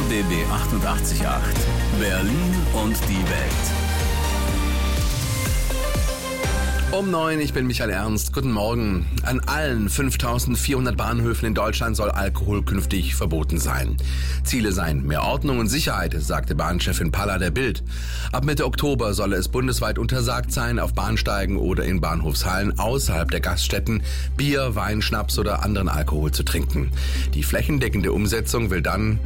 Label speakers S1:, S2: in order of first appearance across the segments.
S1: RBB 88.8 Berlin und die Welt.
S2: Um 9, ich bin Michael Ernst. Guten Morgen. An allen 5.400 Bahnhöfen in Deutschland soll Alkohol künftig verboten sein. Ziele seien mehr Ordnung und Sicherheit, sagte Bahnchefin Palla der Bild. Ab Mitte Oktober solle es bundesweit untersagt sein, auf Bahnsteigen oder in Bahnhofshallen außerhalb der Gaststätten Bier, Wein, Schnaps oder anderen Alkohol zu trinken. Die flächendeckende Umsetzung wird dann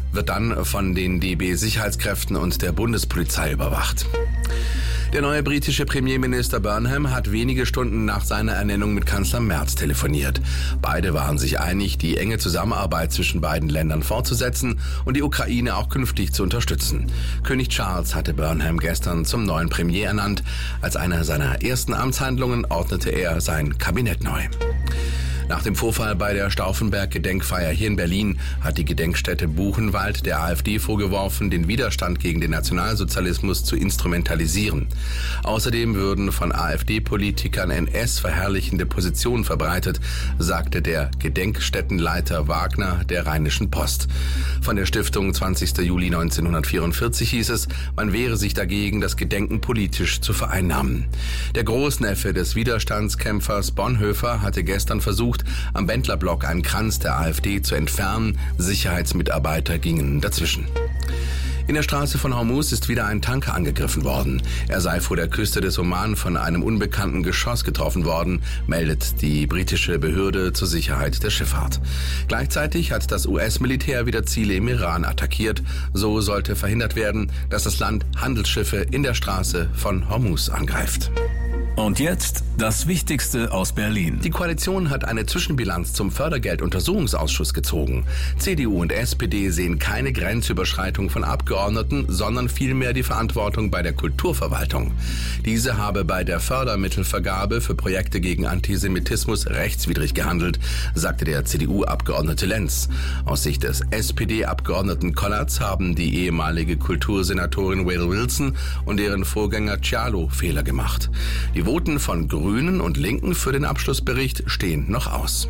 S2: von den DB-Sicherheitskräften und der Bundespolizei überwacht. Der neue britische Premierminister Burnham hat wenige Stunden nach seiner Ernennung mit Kanzler Merz telefoniert. Beide waren sich einig, die enge Zusammenarbeit zwischen beiden Ländern fortzusetzen und die Ukraine auch künftig zu unterstützen. König Charles hatte Burnham gestern zum neuen Premier ernannt. Als eine seiner ersten Amtshandlungen ordnete er sein Kabinett neu. Nach dem Vorfall bei der Stauffenberg-Gedenkfeier hier in Berlin hat die Gedenkstätte Buchenwald der AfD vorgeworfen, den Widerstand gegen den Nationalsozialismus zu instrumentalisieren. Außerdem würden von AfD-Politikern NS-verherrlichende Positionen verbreitet, sagte der Gedenkstättenleiter Wagner der Rheinischen Post. Von der Stiftung 20. Juli 1944 hieß es, man wehre sich dagegen, das Gedenken politisch zu vereinnahmen. Der Großneffe des Widerstandskämpfers Bonhoeffer hatte gestern versucht, am Bendlerblock einen Kranz der AfD zu entfernen. Sicherheitsmitarbeiter gingen dazwischen. In der Straße von Hormuz ist wieder ein Tanker angegriffen worden. Er sei vor der Küste des Oman von einem unbekannten Geschoss getroffen worden, meldet die britische Behörde zur Sicherheit der Schifffahrt. Gleichzeitig hat das US-Militär wieder Ziele im Iran attackiert. So sollte verhindert werden, dass das Land Handelsschiffe in der Straße von Hormuz angreift.
S1: Und jetzt das Wichtigste aus Berlin.
S2: Die Koalition hat eine Zwischenbilanz zum Fördergelduntersuchungsausschuss gezogen. CDU und SPD sehen keine Grenzüberschreitung von Abgeordneten, sondern vielmehr die Verantwortung bei der Kulturverwaltung. Diese habe bei der Fördermittelvergabe für Projekte gegen Antisemitismus rechtswidrig gehandelt, sagte der CDU-Abgeordnete Lenz. Aus Sicht des SPD-Abgeordneten Kollatz haben die ehemalige Kultursenatorin Wade Wilson und deren Vorgänger Cialo Fehler gemacht. Die Voten von Grünen und Linken für den Abschlussbericht stehen noch aus.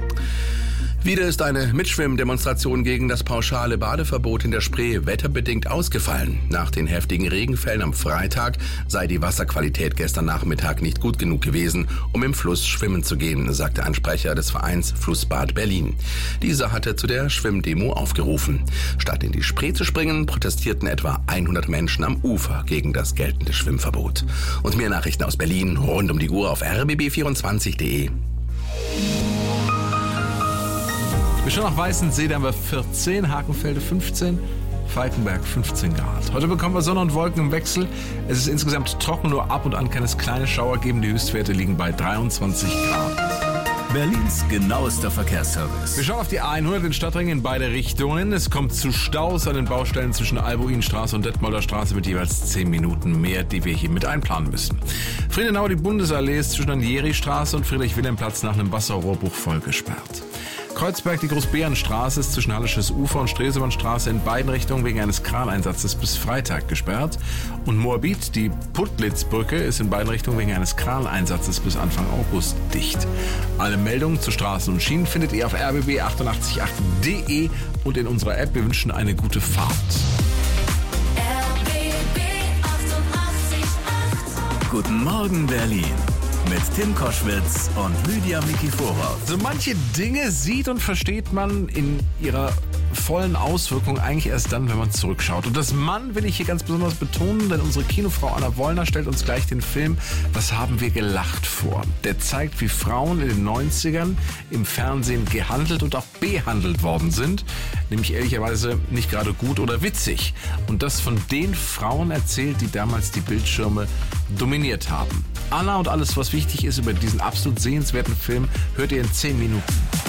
S2: Wieder ist eine Mitschwimmdemonstration gegen das pauschale Badeverbot in der Spree wetterbedingt ausgefallen. Nach den heftigen Regenfällen am Freitag sei die Wasserqualität gestern Nachmittag nicht gut genug gewesen, um im Fluss schwimmen zu gehen, sagte ein Sprecher des Vereins Flussbad Berlin. Dieser hatte zu der Schwimmdemo aufgerufen. Statt in die Spree zu springen, protestierten etwa 100 Menschen am Ufer gegen das geltende Schwimmverbot. Und mehr Nachrichten aus Berlin rund um die Uhr auf rbb24.de.
S3: Wir schauen nach Weißensee, da haben wir 14, Hakenfelde 15, Falkenberg 15 Grad. Heute bekommen wir Sonne und Wolken im Wechsel. Es ist insgesamt trocken, nur ab und an kann es kleine Schauer geben. Die Höchstwerte liegen bei 23 Grad.
S1: Berlins genauester Verkehrsservice.
S3: Wir schauen auf die A100 in Stadtringen in beide Richtungen. Es kommt zu Staus an den Baustellen zwischen Albuinstraße und Detmolder Straße mit jeweils 10 Minuten mehr, die wir hier mit einplanen müssen. Friedenau, die Bundesallee ist zwischen Anjeri-Straße und Friedrich-Wilhelm-Platz nach einem Wasserrohrbruch voll gesperrt. Kreuzberg, die Großbärenstraße ist zwischen Hallisches Ufer und Stresemannstraße in beiden Richtungen wegen eines Kraneinsatzes bis Freitag gesperrt. Und Moabit, die Puttlitzbrücke, ist in beiden Richtungen wegen eines Kraneinsatzes bis Anfang August dicht. Alle Meldungen zu Straßen und Schienen findet ihr auf rbb888.de und in unserer App. Wir wünschen eine gute Fahrt.
S4: RBB 88.8.
S1: Guten Morgen Berlin mit Tim Koschwitz und Lydia Miki Vorhoff.
S3: So manche Dinge sieht und versteht man in ihrer vollen Auswirkung eigentlich erst dann, wenn man zurückschaut. Und das Mann will ich hier ganz besonders betonen, denn unsere Kinofrau Anna Wollner stellt uns gleich den Film Was haben wir gelacht vor. Der zeigt, wie Frauen in den 90ern im Fernsehen gehandelt und auch behandelt worden sind. Nämlich ehrlicherweise nicht gerade gut oder witzig. Und das von den Frauen erzählt, die damals die Bildschirme dominiert haben. Anna und alles, was wichtig ist über diesen absolut sehenswerten Film, hört ihr in 10 Minuten.